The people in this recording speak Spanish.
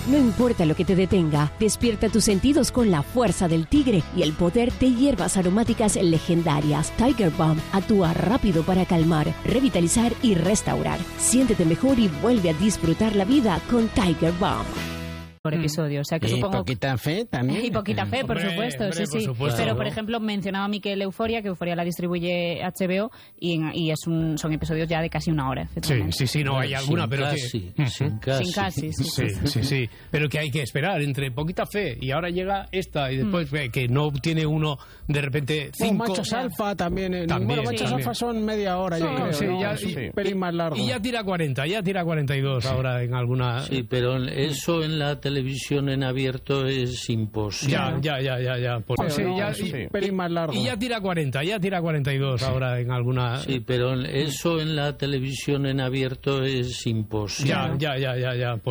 No importa lo que te detenga, despierta tus sentidos con la fuerza del tigre y el poder de hierbas aromáticas legendarias. Tiger Balm actúa rápido para calmar, revitalizar y restaurar. Siéntete mejor y vuelve a disfrutar la vida con Tiger Balm. Por episodio, o sea que y supongo... poquita fe también. Y poquita fe, por Hombre, supuesto, hombre, sí, por sí. supuesto, Pero, ¿no? por ejemplo, mencionaba Miquel Euforia, que Euforia la distribuye HBO y son episodios ya de casi una hora. Sí, no hay alguna, pero Sin Sin casi, sí, pero que hay que esperar entre poquita fe y ahora llega esta y después que no tiene uno de repente Bueno, 5 machos alfa también. También, Bueno, machos también. alfa son media hora, yo No, creo. sí, ¿no? ya- Es un y- pelín más largo. y ya tira 40, ya tira 42 ahora en alguna. Sí, pero eso en la televisión en abierto es imposible. Ya. Pero Sí, no, ya- es un y- pelín más largo. y ya tira 40, ya tira 42 ahora en alguna. Sí, pero eso en la televisión en abierto es imposible. Ya.